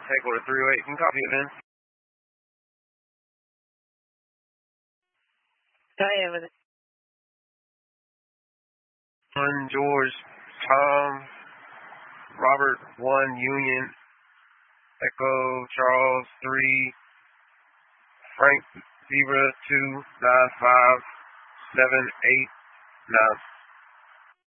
Take order 308. Can copy it, man. Hi, Evan. George, Tom, Robert 1, Union, Echo, Charles 3, Frank, Zebra 2, 9, 5, 7, 8, 9.